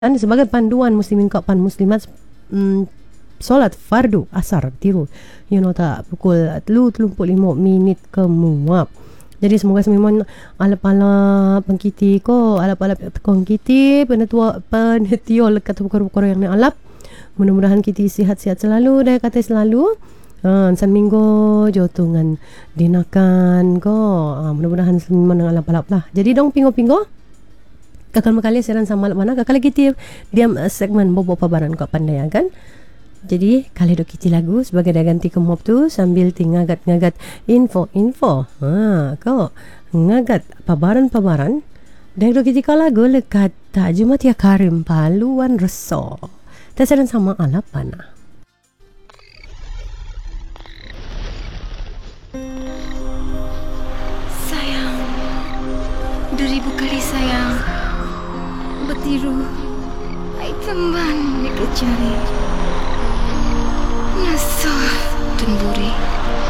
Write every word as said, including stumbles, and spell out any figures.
Dan sebagai panduan muslimin kapan muslimat mm, solat fardu asar tiru you know tak pukul telu telung puluh lima minit kemuap. Jadi semoga semua alap-alap pengkiti ko alap-alap tekong kiti penetua penetio lekat perkara-perkara yang alap. Mudah-mudahan kita sihat-sihat selalu dan kata selalu ha, san minggu jotungan dinakan ko ha, mudah-mudahan semua dengan alap-alap lah. Jadi dong pingo-pingo kakal makali seran sama mana kakal kita diam uh, segmen bobo pabaran kau pandai kan. Jadi kali dok kita lagu sebagai dah ganti ke mop tu sambil tingagat-ngagat info-info. Ha kau ngagat pabaran-pabaran dah dok kita lagu lekat tak Jumat ya Karim paluan reso. Terseran sama alapana. Sayang, beribu kali sayang. Betiru, ai temban dikejar.